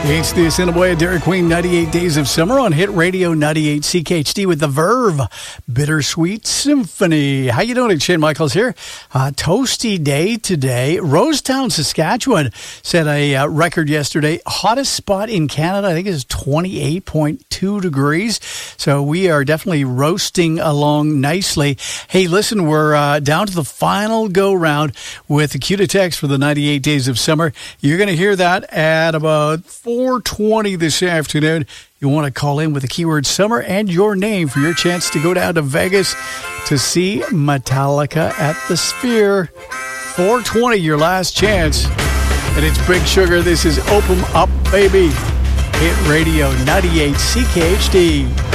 It's the Assiniboia Dairy Queen 98 Days of Summer on Hit Radio 98 CKHD with the Verve Bittersweet Symphony. How you doing? It's Shane Michaels here. Toasty day today. Rosetown, Saskatchewan set a record yesterday. Hottest spot in Canada, I think, is 28.2 degrees. So we are definitely roasting along nicely. Hey, listen, we're down to the final go-round with the Q to Text for the 98 Days of Summer. You're going to hear that at about 4:20 this afternoon. You want to call in with the keyword summer and your name for your chance to go down to Vegas to see Metallica at the Sphere. 4:20, your last chance. And it's Big Sugar. This is Open Up, Baby. Hit Radio 98 CKHD.